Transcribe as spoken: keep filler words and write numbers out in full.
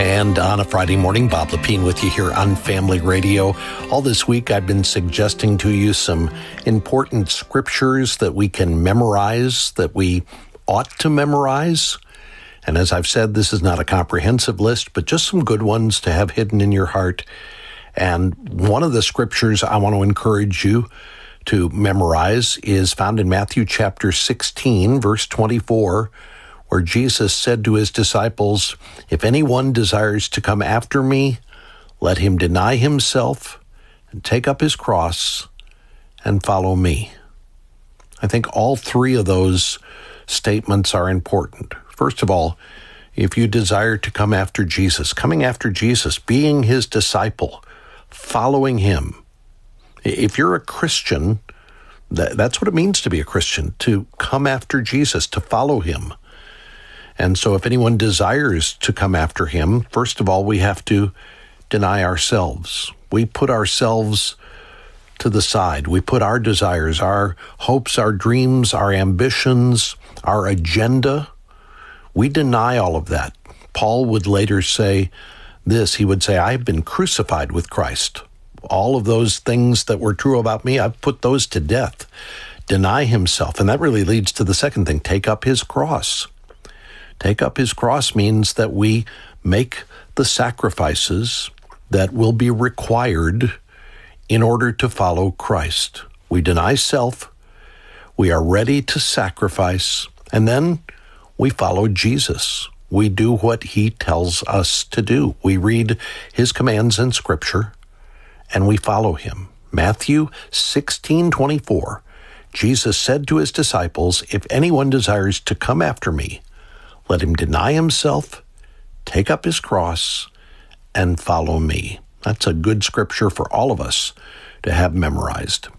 And on a Friday morning, Bob Lepine with you here on Family Radio. All this week, I've been suggesting to you some important scriptures that we can memorize, that we ought to memorize. And as I've said, this is not a comprehensive list, but just some good ones to have hidden in your heart. And one of the scriptures I want to encourage you to memorize is found in Matthew chapter sixteen, verse twenty-four, where Jesus said to his disciples, "If anyone desires to come after me, let him deny himself and take up his cross and follow me." I think all three of those statements are important. First of all, if you desire to come after Jesus, coming after Jesus, being his disciple, following him. If you're a Christian, that's what it means to be a Christian, to come after Jesus, to follow him. And so if anyone desires to come after him, first of all, we have to deny ourselves. We put ourselves to the side. We put our desires, our hopes, our dreams, our ambitions, our agenda. We deny all of that. Paul would later say this. He would say, "I've been crucified with Christ. All of those things that were true about me, I've put those to death." Deny himself. And that really leads to the second thing, take up his cross. Take up his cross means that we make the sacrifices that will be required in order to follow Christ. We deny self, we are ready to sacrifice, and then we follow Jesus. We do what he tells us to do. We read his commands in Scripture, and we follow him. Matthew sixteen twenty-four, Jesus said to his disciples, "If anyone desires to come after me, let him deny himself, take up his cross, and follow me." That's a good scripture for all of us to have memorized.